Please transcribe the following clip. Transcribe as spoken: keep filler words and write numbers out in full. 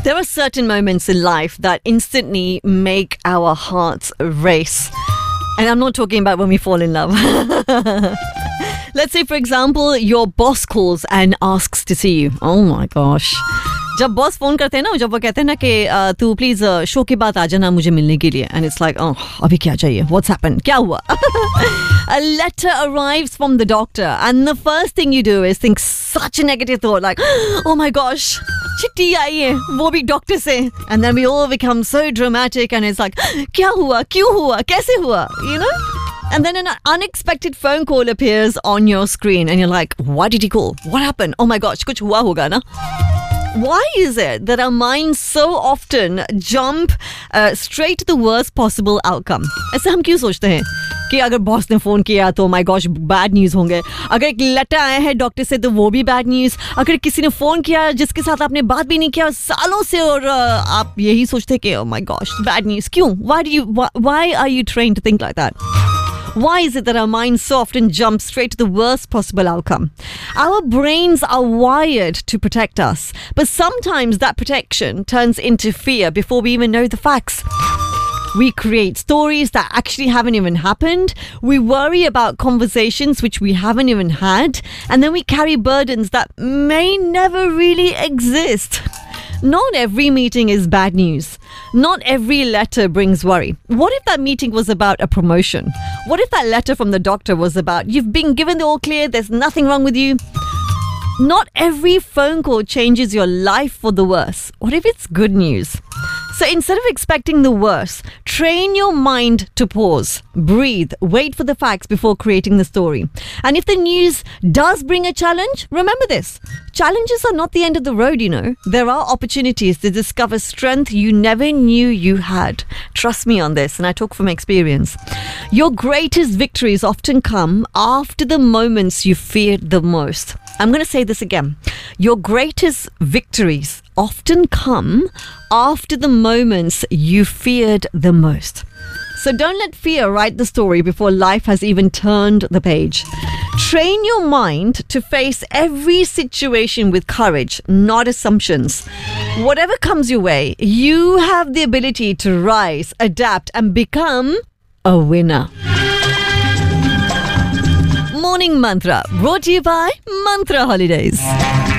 There are certain moments in life that instantly make our hearts race. And I'm not talking about when we fall in love. Let's say, for example, your boss calls and asks to see you. Oh my gosh. जब boss phone करते हैं ना, जब वो कहते हैं ना कि तू प्लीज शो के बाद आ जाना मुझे मिलने के लिए, एंड इट्स लाइक अभी क्या चाहिए, व्हाट्स हैपेंड, क्या हुआ? A letter arrives from the doctor and the first thing you do is think such a negative thought like, oh my gosh, चिट्ठी आई है वो भी डॉक्टर से, and then we all become so dramatic and it's like क्या हुआ, क्यों हुआ, कैसे हुआ, you know? And then an unexpected phone call appears on your screen and you're like, why did he call? What happened? Oh my gosh, कुछ हुआ होगा ना? Why is it that our minds so often jump uh, straight to the worst possible outcome? ऐसे हम क्यों सोचते हैं कि अगर बॉस ने फोन किया तो माय गॉश बैड न्यूज़ होंगे, अगर एक लेटर आया है डॉक्टर से तो वो भी बैड न्यूज़, अगर किसी ने फोन किया जिसके साथ आपने बात भी नहीं किया सालों से और uh, आप यही सोचते कि oh my gosh bad news, क्यों? Why do you why, why are you trained to think like that? Why is it that our minds so often jump straight to the worst possible outcome? Our brains are wired to protect us, but sometimes that protection turns into fear before we even know the facts. We create stories that actually haven't even happened. We worry about conversations which we haven't even had. And then we carry burdens that may never really exist. Not every meeting is bad news. Not every letter brings worry. What if that meeting was about a promotion? What if that letter from the doctor was about you've been given the all clear, there's nothing wrong with you? Not every phone call changes your life for the worse. What if it's good news? So instead of expecting the worst, train your mind to pause, breathe, wait for the facts before creating the story. And if the news does bring a challenge, remember this. Challenges are not the end of the road, you know. There are opportunities to discover strength you never knew you had. Trust me on this, and I talk from experience. Your greatest victories often come after the moments you feared the most. I'm going to say this again. Your greatest victories often come after the moments you feared the most. So don't let fear write the story before life has even turned the page. Train your mind to face every situation with courage, not assumptions. Whatever comes your way, you have the ability to rise, adapt, and become a winner. Morning Mantra, brought to you by Mantra Holidays.